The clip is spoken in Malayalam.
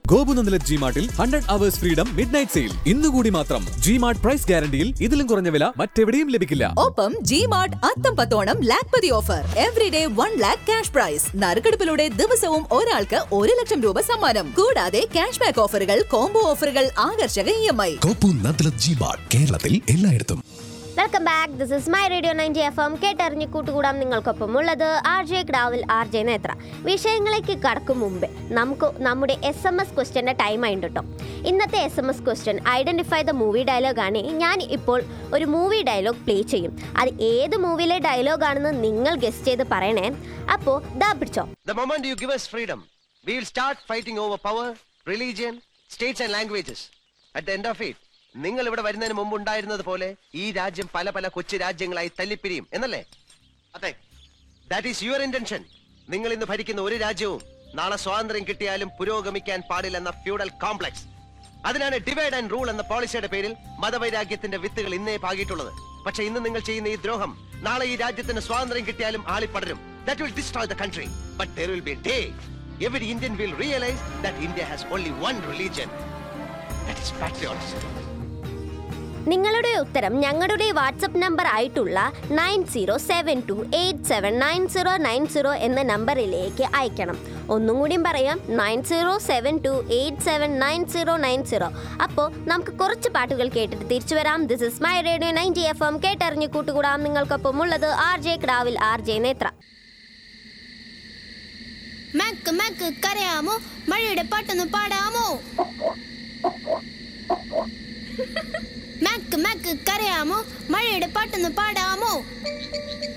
ഗോപുനന്ദല ജിമാർട്ടിൽ 100 hours ഫ്രീഡം മിഡ്നൈറ്റ് സെയിൽ ഇന്നുകൂടി മാത്രം. ജിമാർട്ട് പ്രൈസ് ഗ്യാരണ്ടിയിൽ ഇതിലും കുറഞ്ഞ വില മറ്റെവിടെയും ലഭിക്കില്ല. ഒപ്പം ജിമാർട്ട് അത്തം പത്തോണം Lakhpati offer. Everyday 1 lakh cash prize. നറുക്കെടുപ്പിലൂടെ ദിവസവും ഒരാൾക്ക് 1 ലക്ഷം രൂപ സമ്മാനം. കൂടാതെ ക്യാഷ് ബാക്ക് ഓഫറുകൾ, കോംബോ ഓഫറുകൾ, ആകർഷക EMI. ഗോപുനന്ദല ജിമാർട്ട്, കേരളത്തിൽ എല്ലായിടത്തും. Welcome back. This is my radio 90 FM. കേട്ടറിഞ്ഞ് കൂട്ടുകൂടാം നിങ്ങൾക്കൊപ്പം ഉള്ളത് RJ ക്രാവിൽ, RJ നേത്ര. വിഷയങ്ങളിലേക്ക് കടക്കും മുമ്പേ നമുക്ക് നമ്മുടെ SMS ക്വസ്റ്റ്യൻ്റെ ടൈം ആയിട്ട് കേട്ടോ. ഇന്നത്തെ SMS question identify the movie ഡയലോഗാണ്. ഞാൻ ഇപ്പോൾ ഒരു മൂവി ഡയലോഗ് പ്ലേ ചെയ്യും. അത് ഏത് മൂവിയിലെ ഡയലോഗാണെന്ന് നിങ്ങൾ ഗസ് ചെയ്ത് പറയണേ. അപ്പോൾ ദാ പിടിച്ചോ. The moment you give us freedom, we will start fighting over power, religion, states and languages. At the end of it, നിങ്ങൾ ഇവിടെ വരുന്നതിന് മുമ്പ് ഉണ്ടായിരുന്നത് പോലെ ഈ രാജ്യം പല പല കൊച്ചു രാജ്യങ്ങളായി തല്ലിപ്പിരിയും എന്നല്ലേ? അതെ, ദാറ്റ് ഈസ് യുവർ ഇന്റൻഷൻ. നിങ്ങൾ ഇന്ന് ഭരിക്കുന്ന ഒരു രാജ്യവും നാളെ സ്വാതന്ത്ര്യം കിട്ടിയാലും പുരോഗമിക്കാൻ പാടില്ലെന്ന ഫ്യൂഡൽ കോംപ്ലക്സ്. അതിനാണ് ഡിവൈഡ് ആൻഡ് റൂൾ എന്ന പോളിസിയുടെ പേരിൽ മതവൈരാഗ്യത്തിന്റെ വിത്തുകൾ ഇന്നേ പാകിയിട്ടുള്ളത്. പക്ഷെ ഇന്ന് നിങ്ങൾ ചെയ്യുന്ന ഈ ദ്രോഹം നാളെ ഈ രാജ്യത്തിന് സ്വാതന്ത്ര്യം കിട്ടിയാലും ആളിപ്പടരും. That will destroy the country. But there will be a day every Indian will realize that India has only one religion. That is patriotism. നിങ്ങളുടെ ഉത്തരം ഞങ്ങളുടെ വാട്സപ്പ് നമ്പർ ആയിട്ടുള്ള 9072879090 എന്ന നമ്പറിലേക്ക് അയക്കണം. ഒന്നും കൂടിയും പറയാം, 9072879090. അപ്പോൾ നമുക്ക് കുറച്ച് പാട്ടുകൾ കേട്ടിട്ട് തിരിച്ചു വരാം. This is my radio 90 FM. കേട്ടറിഞ്ഞ് കൂട്ടുകൂടാം നിങ്ങൾക്കൊപ്പം ഉള്ളത് RJ ക്രാവിൽ, RJ നേത്ര. മക്ക് മക്ക് കരയാമോ, മഴയുടെ പാട്ടൊന്ന് പാടാമോ? മക്ക് മക്ക് കരയാമോ, മഴയുടെ പാട്ടൊന്ന് പാടാമോ?